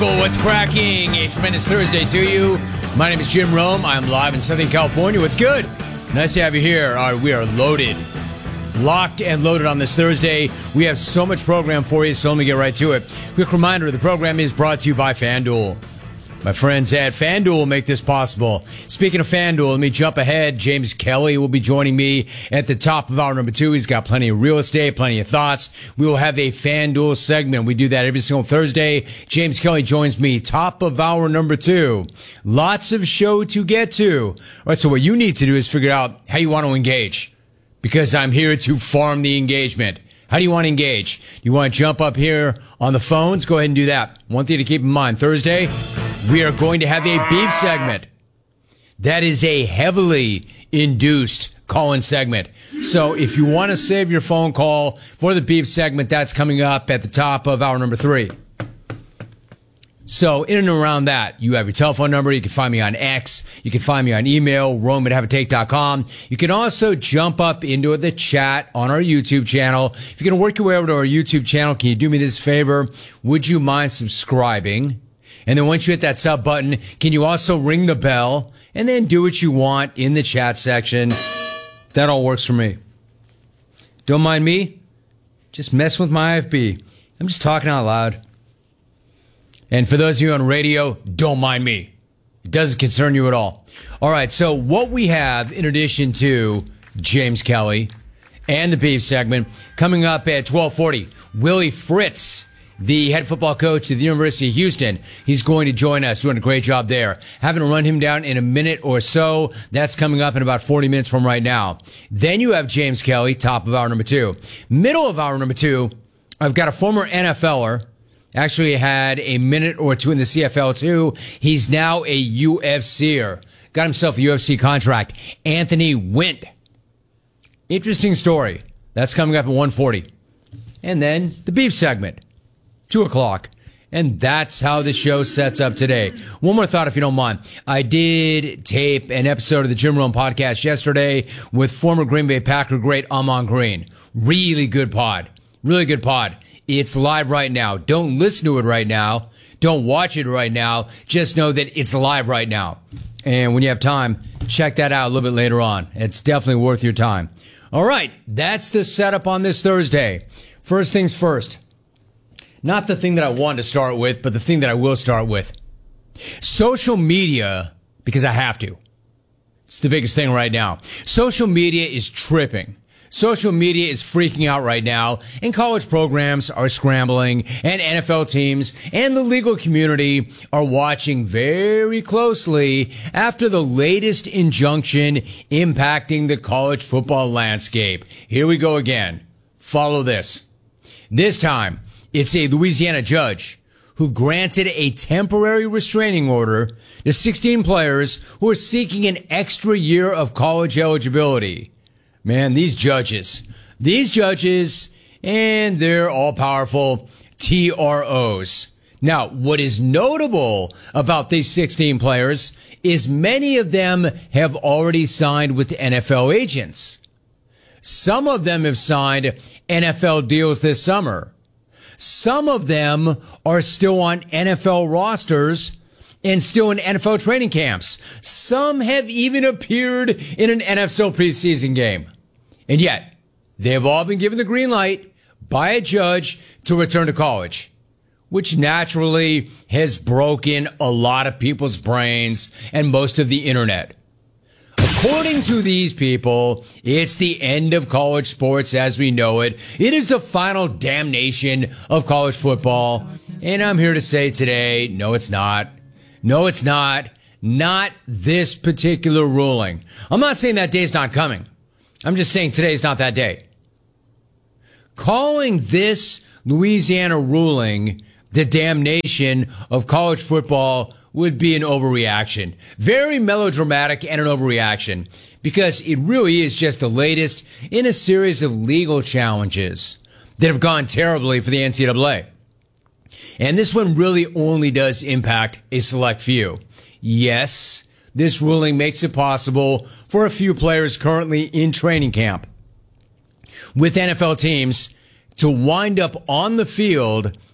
What's cracking? A tremendous Thursday to you. My name is Jim Rome. I'm live in Southern California. What's good? Nice to have you here. We are loaded. Locked and loaded on this Thursday. We have so much program for you, so let me get right to it. Quick reminder, the program is brought to you by FanDuel. My friends at FanDuel make this possible. Speaking of FanDuel, let me jump ahead. James Kelly will be joining me at the top of hour number 2. He's got plenty of real estate, plenty of thoughts. We will have a FanDuel segment. We do that every single Thursday. James Kelly joins me, top of hour number 2. Lots of show to get to. All right, so what you need to do is figure out how you want to engage, because I'm here to farm the engagement. How do you want to engage? You want to jump up here on the phones? Go ahead and do that. One thing to keep in mind, Thursday, we are going to have a beef segment. That is a heavily induced call-in segment. So if you want to save your phone call for the beef segment, that's coming up at the top of hour number 3. So in and around that, you have your telephone number. You can find me on X. You can find me on email, rome@haveatake.com. You can also jump up into the chat on our YouTube channel. If you're going to work your way over to our YouTube channel, can you do me this favor? Would you mind subscribing? And then once you hit that sub button, can you also ring the bell and then do what you want in the chat section? That all works for me. Don't mind me. Just mess with my IFB. I'm just talking out loud. And for those of you on radio, don't mind me. It doesn't concern you at all. All right, so what we have in addition to James Kelly and the beef segment, coming up at 12:40, Willie Fritz, the head football coach at the University of Houston. He's going to join us, doing a great job there. Having to run him down in a minute or so. That's coming up in about 40 minutes from right now. Then you have James Kelly, top of hour number 2. Middle of hour number 2, I've got a former NFLer. Actually had a minute or two in the CFL too. He's now a UFCer. Got himself a UFC contract. Anthony Wint. Interesting story. That's coming up at 1:40. And then the beef segment. 2 o'clock. And that's how the show sets up today. One more thought, if you don't mind. I did tape an episode of the Jim Rome podcast yesterday with former Green Bay Packer great Ahman Green. Really good pod. Really good pod. It's live right now. Don't listen to it right now. Don't watch it right now. Just know that it's live right now. And when you have time, check that out a little bit later on. It's definitely worth your time. All right. That's the setup on this Thursday. First things first. Not the thing that I wanted to start with, but the thing that I will start with. Social media, because I have to. It's the biggest thing right now. Social media is tripping. Social media is freaking out right now, and college programs are scrambling, and NFL teams and the legal community are watching very closely after the latest injunction impacting the college football landscape. Here we go again. Follow this. This time, it's a Louisiana judge who granted a temporary restraining order to 16 players who are seeking an extra year of college eligibility. Man, these judges, and they're all-powerful TROs. Now, what is notable about these 16 players is many of them have already signed with NFL agents. Some of them have signed NFL deals this summer. Some of them are still on NFL rosters and still in NFL training camps. Some have even appeared in an NFL preseason game. And yet, they have all been given the green light by a judge to return to college, which naturally has broken a lot of people's brains and most of the internet. According to these people, it's the end of college sports as we know it. It is the final damnation of college football. And I'm here to say today, no, it's not. No, it's not. Not this particular ruling. I'm not saying that day's not coming. I'm just saying today's not that day. Calling this Louisiana ruling the damnation of college football would be an overreaction. Very melodramatic and an overreaction, because it really is just the latest in a series of legal challenges that have gone terribly for the NCAA. And this one really only does impact a select few. Yes, this ruling makes it possible for a few players currently in training camp with NFL teams to wind up on the field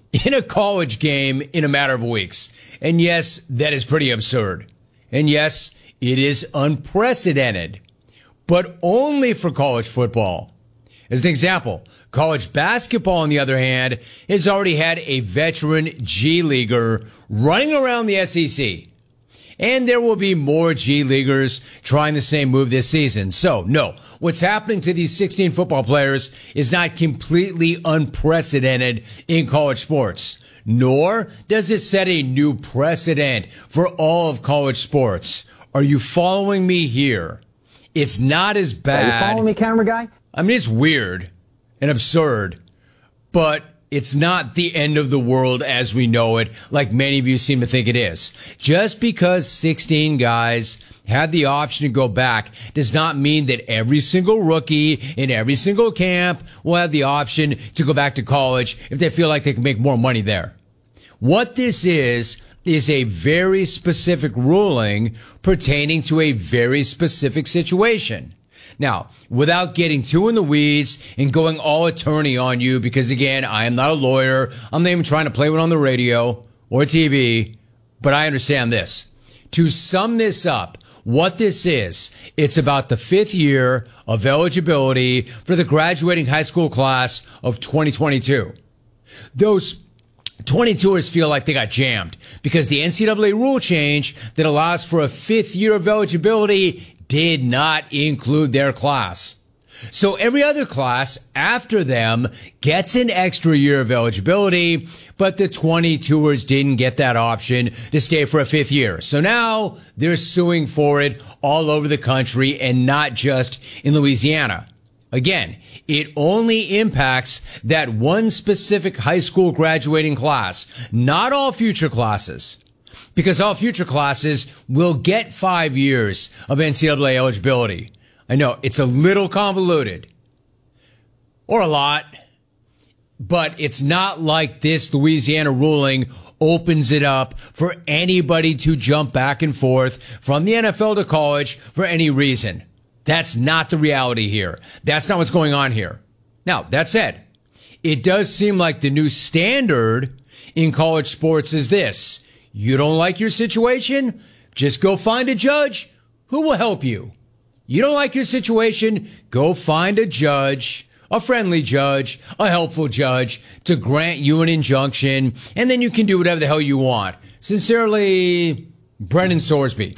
in a college game in a matter of weeks. And yes, that is pretty absurd. And yes, it is unprecedented, but only for college football. As an example, college basketball, on the other hand, has already had a veteran G Leaguer running around the SEC. And there will be more G Leaguers trying the same move this season. So, no, what's happening to these 16 football players is not completely unprecedented in college sports. Nor does it set a new precedent for all of college sports. Are you following me here? It's not as bad. Are you following me, camera guy? I mean, it's weird and absurd, but it's not the end of the world as we know it, like many of you seem to think it is. Just because 16 guys had the option to go back does not mean that every single rookie in every single camp will have the option to go back to college if they feel like they can make more money there. What this is a very specific ruling pertaining to a very specific situation. Now, without getting too in the weeds and going all attorney on you, because again, I am not a lawyer. I'm not even trying to play one on the radio or TV, but I understand this. To sum this up, what this is, it's about the 5th year of eligibility for the graduating high school class of 2022. Those 22ers feel like they got jammed because the NCAA rule change that allows for a 5th year of eligibility did not include their class. So every other class after them gets an extra year of eligibility, but the 22ers didn't get that option to stay for a 5th year. So now they're suing for it all over the country and not just in Louisiana. Again, it only impacts that one specific high school graduating class, not all future classes. Because all future classes will get 5 years of NCAA eligibility. I know it's a little convoluted. Or a lot. But it's not like this Louisiana ruling opens it up for anybody to jump back and forth from the NFL to college for any reason. That's not the reality here. That's not what's going on here. Now, that said, it does seem like the new standard in college sports is this. You don't like your situation? Just go find a judge who will help you. You don't like your situation? Go find a judge, a friendly judge, a helpful judge to grant you an injunction, and then you can do whatever the hell you want. Sincerely, Brennan Sorsby.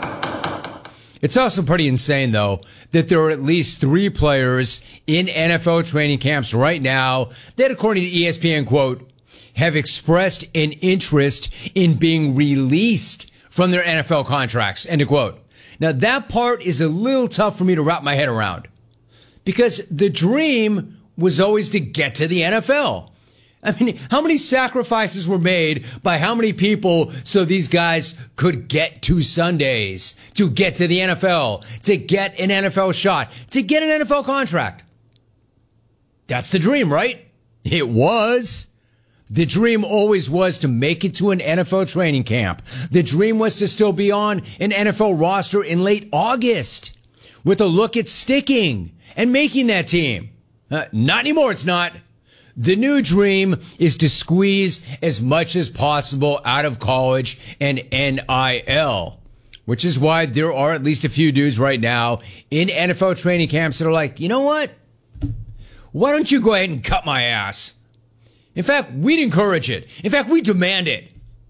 It's also pretty insane, though, that there are at least 3 players in NFL training camps right now that, according to ESPN, quote, have expressed an interest in being released from their NFL contracts, end of quote. Now, that part is a little tough for me to wrap my head around because the dream was always to get to the NFL. I mean, how many sacrifices were made by how many people so these guys could get to Sundays, to get to the NFL, to get an NFL shot, to get an NFL contract? That's the dream, right? It was. The dream always was to make it to an NFL training camp. The dream was to still be on an NFL roster in late August with a look at sticking and making that team. Not anymore, it's not. The new dream is to squeeze as much as possible out of college and NIL, which is why there are at least a few dudes right now in NFL training camps that are like, you know what? Why don't you go ahead and cut my ass? In fact, we'd encourage it. In fact, we demand it.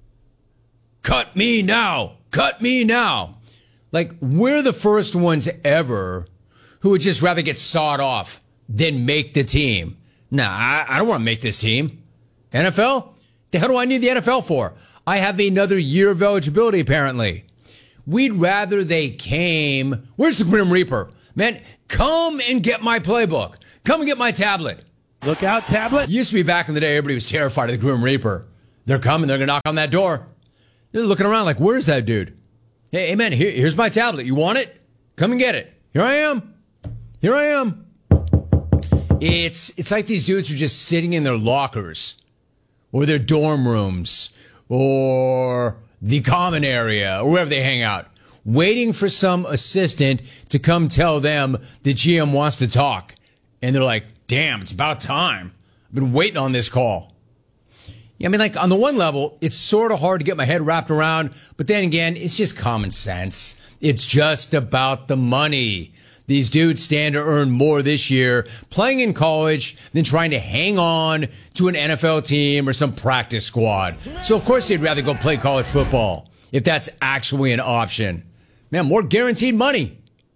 Cut me now. Cut me now. Like, we're the first ones ever who would just rather get sawed off than make the team. Nah, I don't want to make this team. NFL? The hell do I need the NFL for? I have another year of eligibility, apparently. We'd rather they came. Where's the Grim Reaper? Man, come and get my playbook. Come and get my tablet. Look out, tablet. Used to be back in the day, everybody was terrified of the Grim Reaper. They're coming, they're going to knock on that door. They're looking around like, where's that dude? Hey man, here's my tablet. You want it? Come and get it. Here I am. Here I am. It's like these dudes are just sitting in their lockers or their dorm rooms or the common area or wherever they hang out, waiting for some assistant to come tell them the GM wants to talk. And they're like, damn, it's about time. I've been waiting on this call. I mean, like, on the one level, it's sort of hard to get my head wrapped around, but then again, it's just common sense. It's just about the money. These dudes stand to earn more this year playing in college than trying to hang on to an NFL team or some practice squad. So, of course, they'd rather go play college football if that's actually an option. Man, more guaranteed money.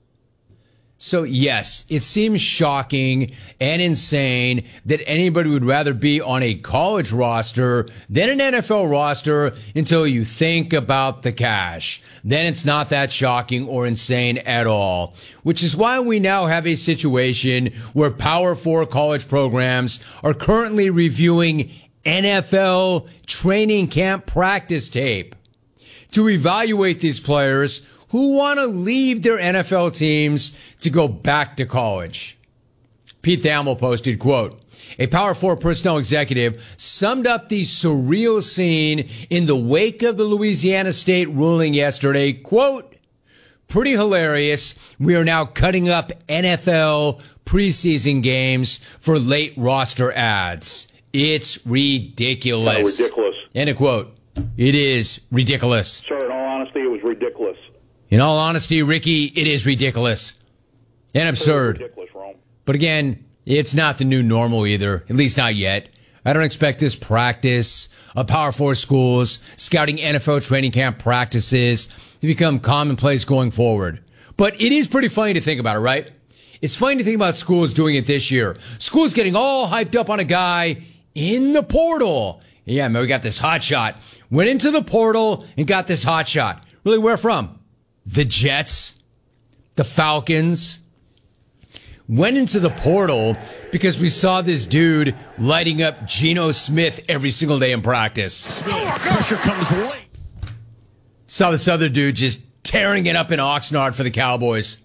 So, yes, it seems shocking and insane that anybody would rather be on a college roster than an NFL roster until you think about the cash. Then it's not that shocking or insane at all, which is why we now have a situation where Power 4 college programs are currently reviewing NFL training camp practice tape to evaluate these players who want to leave their NFL teams to go back to college. Pete Thamel posted, quote, a Power 4 personnel executive summed up the surreal scene in the wake of the Louisiana State ruling yesterday, quote, pretty hilarious. We are now cutting up NFL preseason games for late roster ads. It's ridiculous. Ridiculous. End of quote. It is ridiculous. Sir, in all honesty, it was ridiculous. In all honesty, Ricky, it is ridiculous and absurd. Ridiculous, Rome. But again, it's not the new normal either, at least not yet. I don't expect this practice of Power 4 schools scouting NFL training camp practices to become commonplace going forward. But it is pretty funny to think about it, right? It's funny to think about schools doing it this year. Schools getting all hyped up on a guy in the portal. Yeah, man, we got this hot shot. Went into the portal and got this hot shot. Really, where from? The Jets, the Falcons, went into the portal because we saw this dude lighting up Geno Smith every single day in practice. Pressure comes late. Saw this other dude just tearing it up in Oxnard for the Cowboys.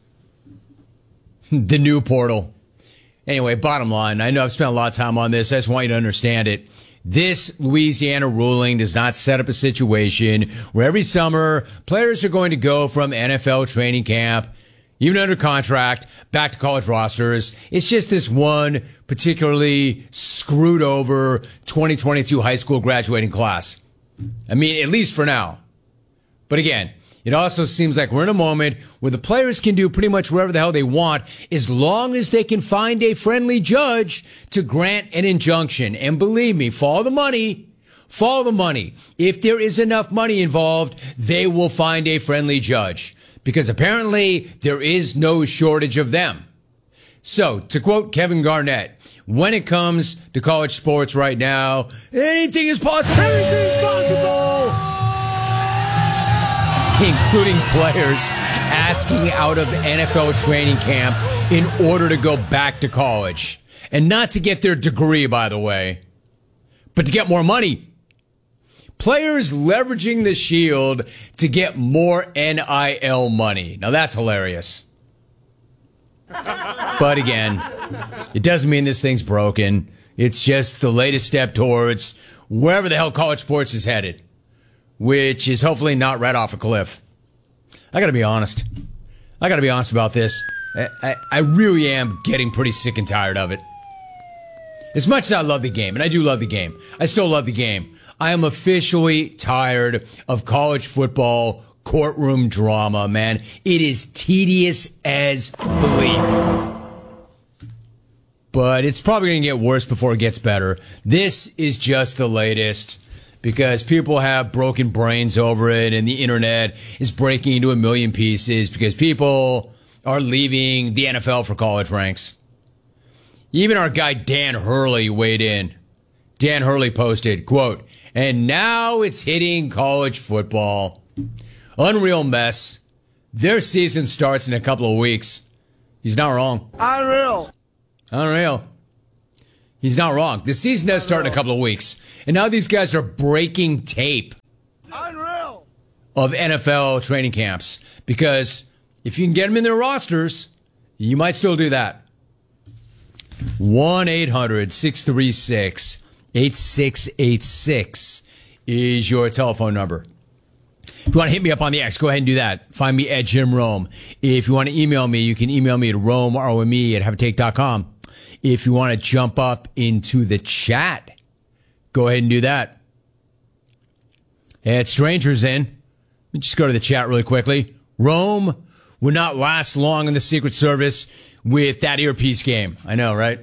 The new portal. Anyway, bottom line, I know I've spent a lot of time on this. I just want you to understand it. This Louisiana ruling does not set up a situation where every summer players are going to go from NFL training camp, even under contract, back to college rosters. It's just this one particularly screwed over 2022 high school graduating class. I mean, at least for now. But again, it also seems like we're in a moment where the players can do pretty much whatever the hell they want as long as they can find a friendly judge to grant an injunction. And believe me, follow the money. Follow the money. If there is enough money involved, they will find a friendly judge because apparently there is no shortage of them. So, to quote Kevin Garnett, when it comes to college sports right now, anything is possible. Anything is possible. Including players asking out of NFL training camp in order to go back to college. And not to get their degree, by the way, but to get more money. Players leveraging the Shield to get more NIL money. Now that's hilarious. But again, it doesn't mean this thing's broken. It's just the latest step towards wherever the hell college sports is headed, which is hopefully not right off a cliff. I gotta be honest. I gotta be honest about this. I really am getting pretty sick and tired of it. As much as I love the game, and I do love the game, I still love the game. I am officially tired of college football courtroom drama, man. It is tedious as believe. But it's probably going to get worse before it gets better. This is just the latest because people have broken brains over it and the internet is breaking into a million pieces because people are leaving the NFL for college ranks. Even our guy Dan Hurley weighed in. Dan Hurley posted, quote, and now it's hitting college football. Unreal mess. Their season starts in a couple of weeks. He's not wrong. Unreal. He's not wrong. The season does start in a couple of weeks. And now these guys are breaking tape of NFL training camps. Because if you can get them in their rosters, you might still do that. 1-800-636-8686 is your telephone number. If you want to hit me up on the X, go ahead and do that. Find me at Jim Rome. If you want to email me, you can email me at Rome, R-O-M-E, at haveatake.com. If you want to jump up into the chat, go ahead and do that. And strangers in. Let me just go to the chat really quickly. Rome would not last long in the Secret Service with that earpiece game. I know, right?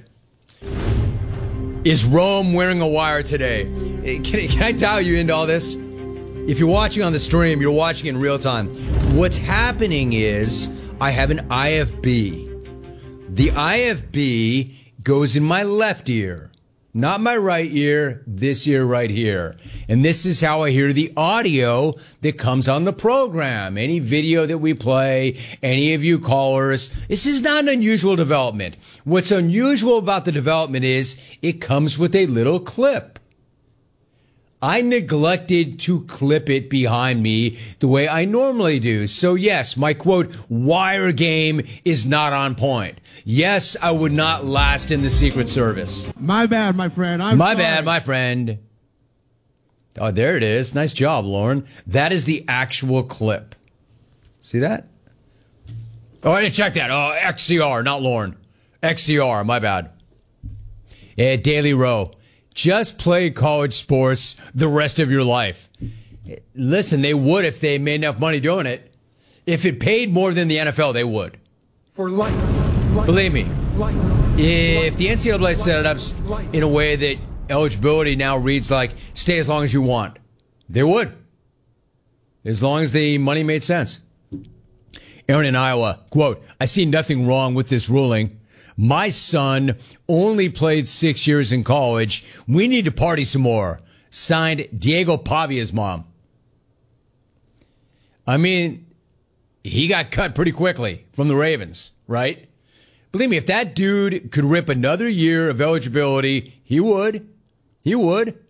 Is Rome wearing a wire today? Can I dial you into all this? If you're watching on the stream, you're watching in real time. What's happening is I have an IFB. The IFB goes in my left ear, not my right ear, this ear right here. And this is how I hear the audio that comes on the program. Any video that we play, any of you callers, this is not an unusual development. What's unusual about the development is it comes with a little clip. I neglected to clip it behind me the way I normally do. So yes, my quote, wire game is not on point. Yes, I would not last in the Secret Service. My bad, my friend. My bad, my friend. Oh, there it is. Nice job, Lauren. That is the actual clip. See that? Oh, I didn't check that. Oh, XCR, not Lauren. XCR, my bad. Yeah, Daily Row. Just play college sports the rest of your life. Listen, they would if they made enough money doing it. If it paid more than the NFL, they would. For life. Believe me, if the NCAA set it up in a way that eligibility now reads like stay as long as you want, they would. As long as the money made sense. Aaron in Iowa, quote, I see nothing wrong with this ruling. My son only played 6 years in college. We need to party some more. Signed, Diego Pavia's mom. I mean, he got cut pretty quickly from the Ravens, right? Believe me, if that dude could rip another year of eligibility, he would. He would.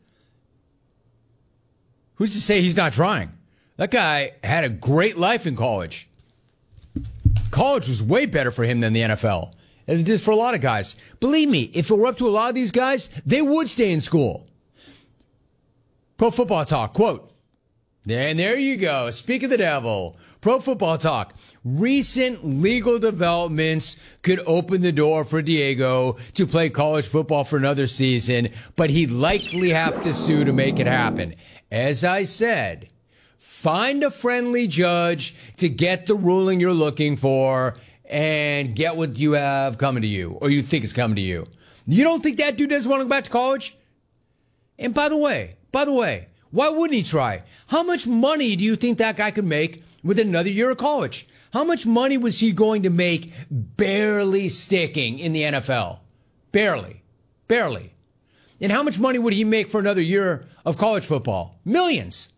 Who's to say he's not trying? That guy had a great life in college. College was way better for him than the NFL. As it is for a lot of guys. Believe me, if it were up to a lot of these guys, they would stay in school. Pro Football Talk, quote, and there you go. Speak of the devil. Pro Football Talk. Recent legal developments could open the door for Diego to play college football for another season, but he'd likely have to sue to make it happen. As I said, find a friendly judge to get the ruling you're looking for and get what you have coming to you, or you think is coming to you. You don't think that dude doesn't want to go back to college? And by the way, why wouldn't he try? How much money do you think that guy could make with another year of college? How much money was he going to make barely sticking in the NFL? Barely. And how much money would he make for another year of college football? Millions.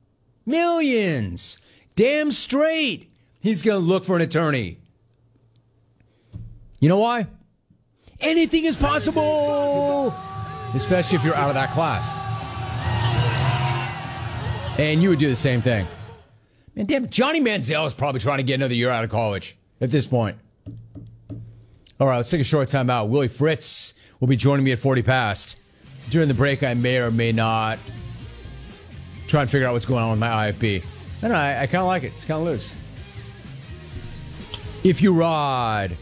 Damn straight. He's going to look for an attorney. You know why? Anything is possible, especially if you're out of that class. And you would do the same thing. Man, damn, Johnny Manziel is probably trying to get another year out of college at this point. All right, let's take a short time out. Willie Fritz will be joining me at 40 past. During the break, I may or may not try and figure out what's going on with my IFB. And I kind of like it. It's kind of loose. If you ride,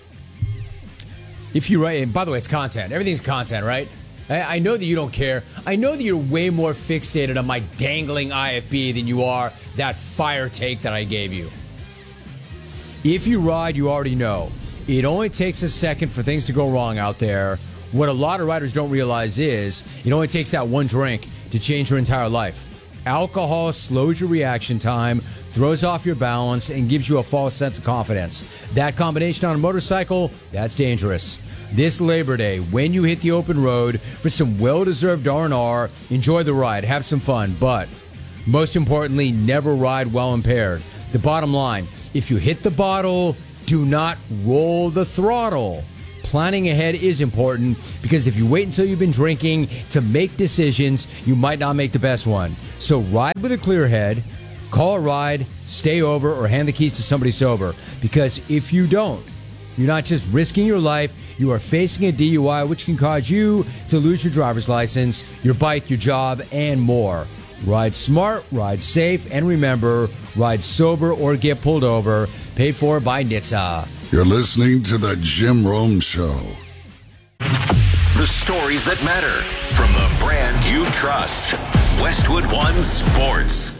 and by the way, it's content. Everything's content, right? I know that you don't care. I know that you're way more fixated on my dangling IFB than you are that fire take that I gave you. If you ride, you already know. It only takes a second for things to go wrong out there. What a lot of riders don't realize is it only takes that one drink to change your entire life. Alcohol slows your reaction time, throws off your balance, and gives you a false sense of confidence. That combination on a motorcycle, that's dangerous. This Labor Day, when you hit the open road for some well-deserved R&R, enjoy the ride, have some fun, but most importantly, never ride while impaired. The bottom line, if you hit the bottle, do not roll the throttle. Planning ahead is important because if you wait until you've been drinking to make decisions, you might not make the best one. So ride with a clear head, call a ride, stay over, or hand the keys to somebody sober. Because if you don't, you're not just risking your life, you are facing a DUI, which can cause you to lose your driver's license, your bike, your job, and more. Ride smart, ride safe, and remember, ride sober or get pulled over. Paid for by NHTSA. You're listening to The Jim Rome Show. The stories that matter from the brand you trust. Westwood One Sports.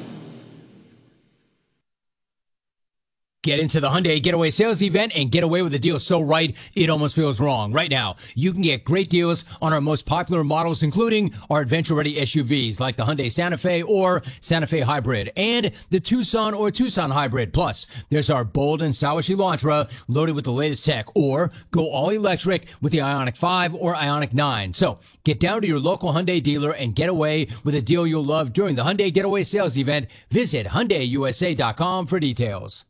Get into the Hyundai Getaway Sales Event and get away with a deal so right, it almost feels wrong. Right now, you can get great deals on our most popular models, including our adventure-ready SUVs like the Hyundai Santa Fe or Santa Fe Hybrid and the Tucson or Tucson Hybrid. Plus, there's our bold and stylish Elantra loaded with the latest tech, or go all electric with the Ioniq 5 or Ioniq 9. So, get down to your local Hyundai dealer and get away with a deal you'll love during the Hyundai Getaway Sales Event. Visit HyundaiUSA.com for details.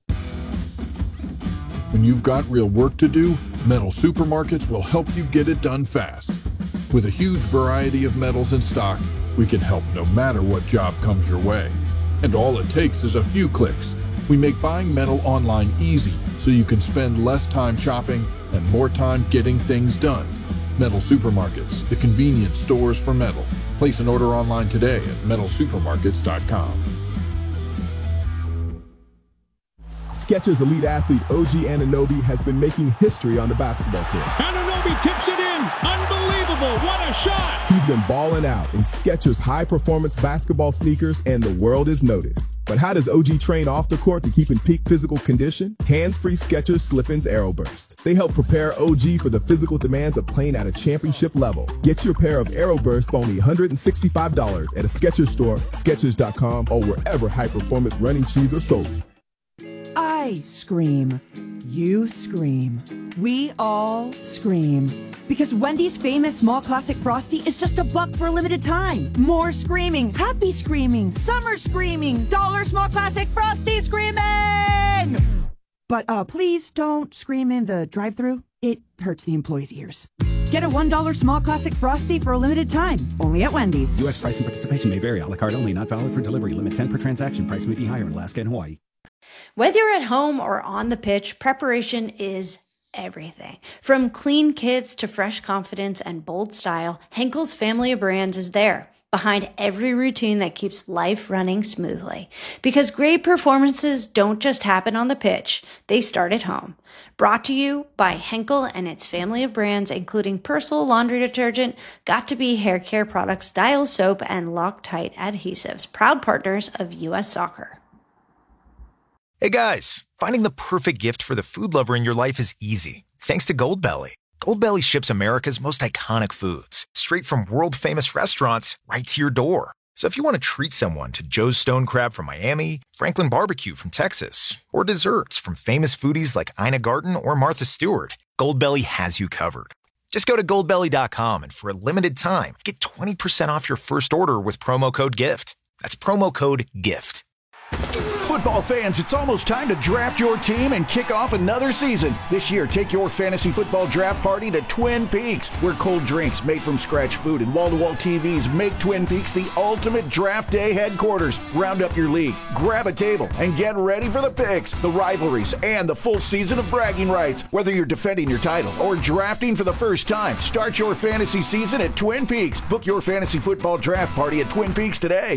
When you've got real work to do, Metal Supermarkets will help you get it done fast. With a huge variety of metals in stock, we can help no matter what job comes your way. And all it takes is a few clicks. We make buying metal online easy so you can spend less time shopping and more time getting things done. Metal Supermarkets, the convenient stores for metal. Place an order online today at metalsupermarkets.com. Skechers elite athlete OG Anunoby has been making history on the basketball court. Anunoby tips it in. Unbelievable. What a shot. He's been balling out in Skechers high-performance basketball sneakers, and the world is noticed. But how does OG train off the court to keep in peak physical condition? Hands-free Skechers Slip-ins AeroBurst. They help prepare OG for the physical demands of playing at a championship level. Get your pair of AeroBurst for only $165 at a Skechers store, Skechers.com, or wherever high-performance running shoes are sold. I scream. You scream. We all scream. Because Wendy's famous small classic Frosty is just $1 for a limited time. More screaming, happy screaming, summer screaming, dollar small classic Frosty screaming! But please don't scream in the drive-thru. It hurts the employees' ears. Get a $1 small classic Frosty for a limited time, only at Wendy's. U.S. price and participation may vary. A la carte only, not valid for delivery. Limit 10 per transaction. Price may be higher in Alaska and Hawaii. Whether you're at home or on the pitch, preparation is everything. From clean kits to fresh confidence and bold style, Henkel's family of brands is there, behind every routine that keeps life running smoothly. Because great performances don't just happen on the pitch, they start at home. Brought to you by Henkel and its family of brands, including Persil laundry detergent, Got2b hair care products, Dial soap, and Loctite adhesives, proud partners of U.S. Soccer. Hey guys, finding the perfect gift for the food lover in your life is easy, thanks to Goldbelly. Goldbelly ships America's most iconic foods, straight from world-famous restaurants right to your door. So if you want to treat someone to Joe's Stone Crab from Miami, Franklin Barbecue from Texas, or desserts from famous foodies like Ina Garten or Martha Stewart, Goldbelly has you covered. Just go to goldbelly.com and for a limited time, get 20% off your first order with promo code GIFT. That's promo code GIFT. Football fans, it's almost time to draft your team and kick off another season. This year, take your fantasy football draft party to Twin Peaks, where cold drinks made from scratch food and wall-to-wall TVs make Twin Peaks the ultimate draft day headquarters. Round up your league, grab a table, and get ready for the picks, the rivalries, and the full season of bragging rights. Whether you're defending your title or drafting for the first time, start your fantasy season at Twin Peaks. Book your fantasy football draft party at Twin Peaks today.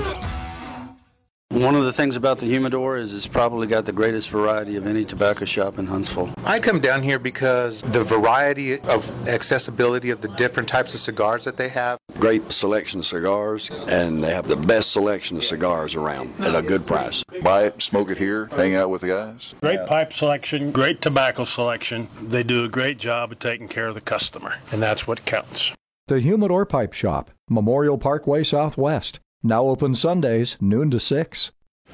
One of the things about the Humidor is it's probably got the greatest variety of any tobacco shop in Huntsville. I come down here because the variety of accessibility of the different types of cigars that they have. Great selection of cigars, and they have the best selection of cigars around at a good price. Buy it, smoke it here, hang out with the guys. Great pipe selection, great tobacco selection. They do a great job of taking care of the customer, and that's what counts. The Humidor Pipe Shop, Memorial Parkway Southwest. Now open Sundays, noon to 6.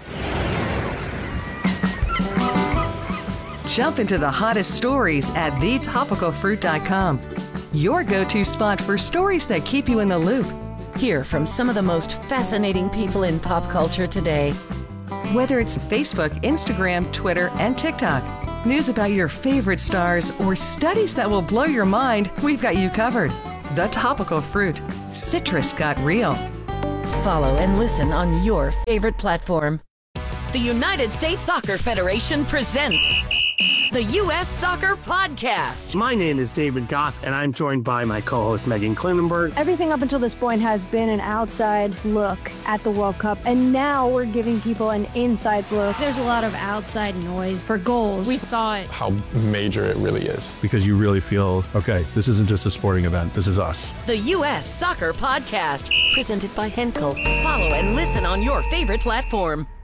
Jump into the hottest stories at thetopicalfruit.com. Your go-to spot for stories that keep you in the loop. Hear from some of the most fascinating people in pop culture today. Whether it's Facebook, Instagram, Twitter, and TikTok, news about your favorite stars, or studies that will blow your mind, we've got you covered. The Topical Fruit. Citrus got real. Follow and listen on your favorite platform. The United States Soccer Federation presents the U.S. Soccer Podcast. My name is David Goss, and I'm joined by my co-host Megan Klinenberg. Everything up until this point has been an outside look at the World Cup, and now we're giving people an inside look. There's a lot of outside noise for goals. We thought how major it really is, because you really feel, okay, this isn't just a sporting event, this is us. The U.S. Soccer Podcast, presented by Henkel. Follow and listen on your favorite platform.